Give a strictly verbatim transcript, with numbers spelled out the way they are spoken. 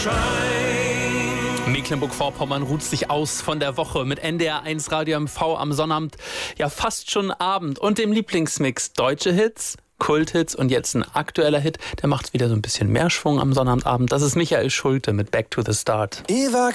Mecklenburg-Vorpommern ruht sich aus von der Woche mit N D R eins Radio M V am Sonnabend, ja fast schon Abend und dem Lieblingsmix deutsche Hits, Kulthits und jetzt ein aktueller Hit, der macht wieder so ein bisschen mehr Schwung am Sonnabendabend. Das ist Michael Schulte mit Back to the Start. Ich war